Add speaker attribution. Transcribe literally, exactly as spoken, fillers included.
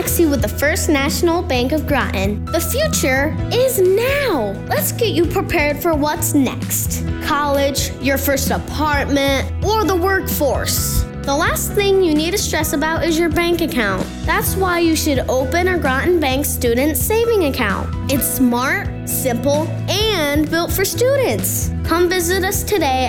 Speaker 1: Maxie with the First National Bank of Groton. The future is now. Let's get you prepared for what's next. College, your first apartment, or the workforce. The last thing you need to stress about is your bank account. That's why you should open a Groton Bank student saving account. It's smart, simple, and built for students. Come visit us today